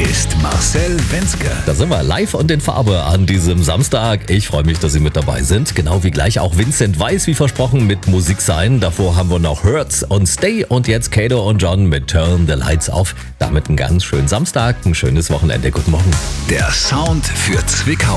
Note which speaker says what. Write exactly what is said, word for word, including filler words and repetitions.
Speaker 1: ist Marcel Wenzke.
Speaker 2: Da sind wir live und in Farbe an diesem Samstag. Ich freue mich, dass Sie mit dabei sind. Genau wie gleich auch Vincent Weiss, wie versprochen, mit Musik sein. Davor haben wir noch Hurts und Stay und jetzt Kato und John mit Turn the Lights Off. Damit einen ganz schönen Samstag, ein schönes Wochenende. Guten Morgen.
Speaker 1: Der Sound für Zwickau.